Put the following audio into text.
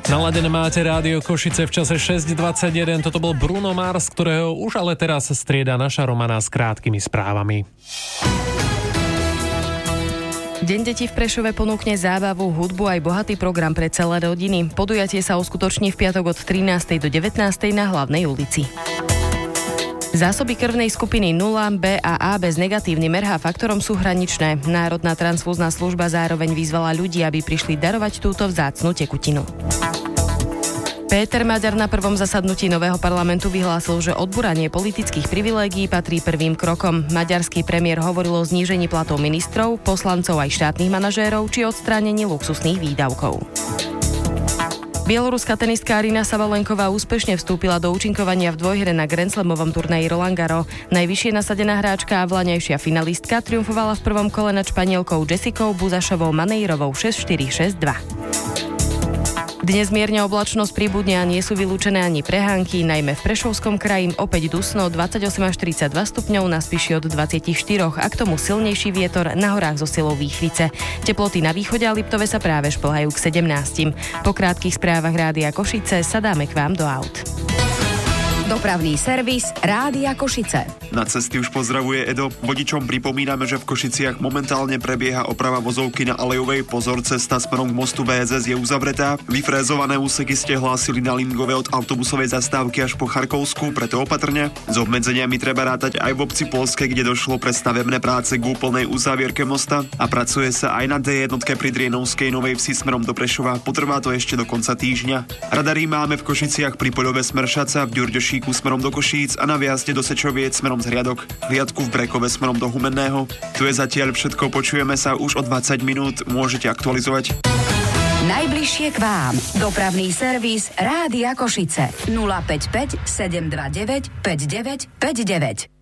Naladené máte Rádio Košice v čase 6:21. Toto bol Bruno Mars, ktorého už ale teraz strieda naša Romana s krátkými správami. Deň detí v Prešove ponúkne zábavu, hudbu aj bohatý program pre celé rodiny. Podujatie sa uskutoční v piatok od 13. do 19. na Hlavnej ulici. Zásoby krvnej skupiny 0, B a A bez negatívnym RH faktorom sú hraničné. Národná transfúzna služba zároveň vyzvala ľudí, aby prišli darovať túto vzácnu tekutinu. Péter Maďar na prvom zasadnutí nového parlamentu vyhlásil, že odburanie politických privilégií patrí prvým krokom. Maďarský premiér hovoril o znížení platov ministrov, poslancov aj štátnych manažérov či odstránení luxusných výdavkov. Bieloruská tenistka Aryna Sabalenková úspešne vstúpila do účinkovania v dvojhre na Grand Slamovom turnaji Roland Garros. Najvyššie nasadená hráčka a vlaňajšia finalistka triumfovala v prvom kole nad Španielkou Jessicou Buzašovou Maneirovou 6-4, 6-2. Dnes mierne oblačnosť pribudne a nie sú vylúčené ani prehánky, najmä v Prešovskom kraji opäť dusno 28 až 32 stupňov, na Spiši od 24 a k tomu silnejší vietor, na horách so silou výchvice. Teploty na východe a Liptove sa práve šplhajú k 17. Po krátkych správach Rádia Košice sa dáme k vám do aut. Dopravný servis Rádia Košice. Na cesty už pozdravuje Edo. Vodičom pripomíname, že v Košiciach momentálne prebieha oprava vozovky na Alejovej. Pozor, cesta smerom k mostu VSS je uzavretá. Vyfrézované úseky ste hlásili na Lingove od autobusovej zastávky až po Charkovsku, preto opatrne. S obmedzeniami treba rátať aj v obci Polskej, kde došlo pre stavebné práce k úplnej uzávierke mosta a pracuje sa aj na D1 pri Drienovskej Novej Vsi smerom do Prešova. Potrvá to ešte do konca týždňa. Radary máme v Košiciach pri Poľove Smršaca, v Ďurďošíku smerom do Košíc a na viazde do Sečoviec smerom z Hriadok, hliadku v Brekove smerom do Humenného. Tu je zatiaľ všetko, počujeme sa už o 20 minút, môžete aktualizovať. Najbližšie k vám. Dopravný servis Rádia Košice 055 729 5959.